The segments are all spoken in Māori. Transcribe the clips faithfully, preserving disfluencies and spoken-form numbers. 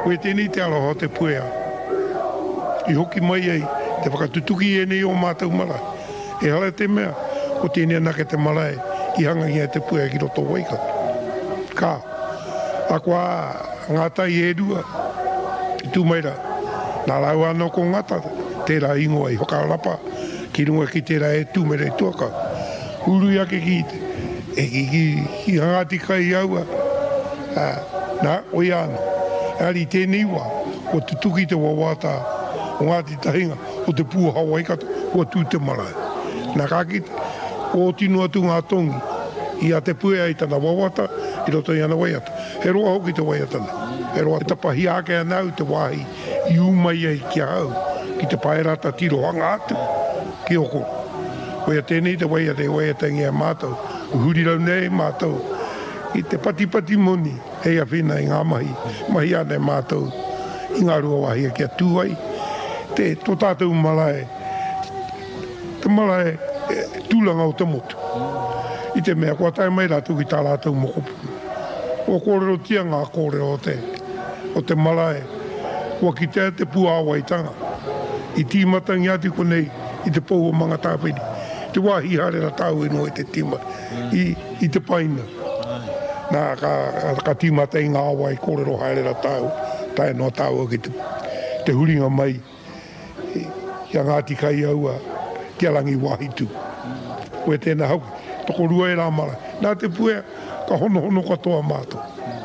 Koe tēnei te aloha te puea. I hoki mai ei, te whakatutuki e nei o mātou marae. E hala te mea, ko tēnei anake te marae, i hanga ia te puea ki roto waikato. Ka, a kua ngātai e rua, i tūmaira, nā lau anō ko ngata, tērā ingoa i hokarapa, ki runga ki tērā e tūmere i tuaka. Uru ake ki te, e ki ki, ki hangati kai aua, nā, oi ana. Ari tēnei wā, o te tuki te wawata, o ngāti tahinga, o te pua hawaikato, o tū te marae. Nā kākita, o tinu atu ngā tongi, i a te puea i tana wawata, i roto i ana waiata. He roa hoki te waiata ne. He roa te pahi ake anau te wahi, i umai ai ki a au, ki te paerata tiro hanga atu, ki oko. Oia tēnei te waiata e waiata ngia mātou, uhuri rau nei mātou, i te pati-pati moni, hei a whina i ngā mahi, mahi ane mātou, i ngā rua wahia kia tūai, te tō tātou malae, te malae tūlanga o te motu. I te mea, kua tai mai rātou ki tā rātou mokopu. O kōrero tia ngā kōrero o te, o te malae, kua ki te te pua awaitanga. I tīmatangi ati konei, i te pou o manga tāpini. Te wāhi harera tāu ino i te tīma, i, i te paina. Nā ka, ka tīmata i ngā awai kōrero harera tāu, tae no tāu ki te, te huringa mai, kia ngāti kai aua, kia langi wāhitu. Koe tēnā hauki. Toko rua e rā mara. Nā te puea, ka hono hono katoa mātou.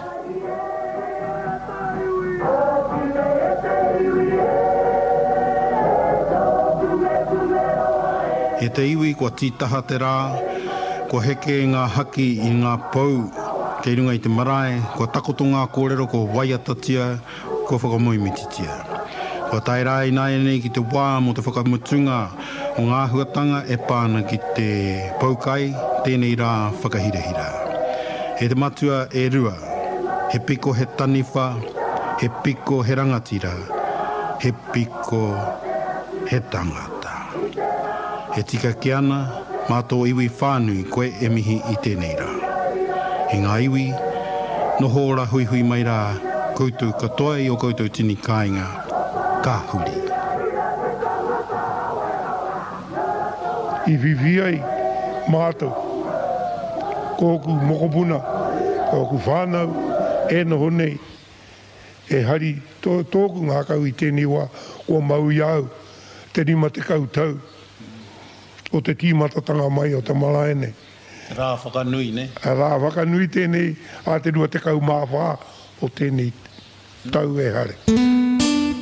E te iwi kua tītaha te rā, kua heke ngā haki i ngā pau, kei runga i te marae, kua takoto ngā kōrero, kua waiatatia, kua whakamoimititia. Kua tai rā i nāia nei ki te wā mo te whakamutunga o ngā huatanga e pāna ki te paukai, tēnei rā whakahirahira. He te matua e rua, he piko he taniwha, he piko he rangatira, he piko he tangata. He tika ki ana, mātou iwi whānui koe e mihi i tēnei rā. He ngā iwi, no hōra hui hui mai rā, koutou katoa i o koutou tini kāinga, ka huri. I vivi ai, mātou, kōku mokopuna, kōku whānau, e noho nei, e hari tō, tōku ngā kau i tēnei wā, o mau iau, te rima te kautau, o te tīmatatanga mai o te malaene. Rā whakanui, ne? Rā whakanui tēnei, a te rua te kau māwhā o tēnei tau e hare.